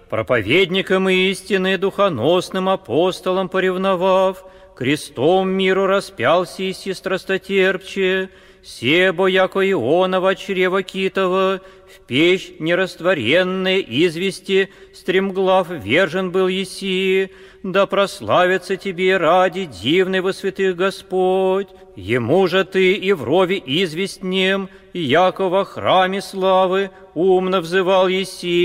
проповедником истины, духоносным апостолом поревновав, крестом миру распялся и страстотерпче, себо, яко Иона во чрево китова, в печь нерастворенной извести стремглав вержен был еси, да прославится тебе ради дивный во святых Господь. Ему же ты и в рове известнем, яко во храме славы умно взывал еси,